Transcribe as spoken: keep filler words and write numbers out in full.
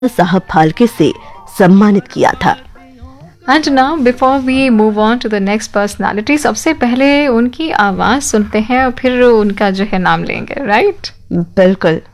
साहब फाल्के से सम्मानित किया था। And now before we move on to the next personality, सबसे पहले उनकी आवाज़ सुनते हैं और फिर उनका जो है नाम लेंगे, राइट? बिल्कुल।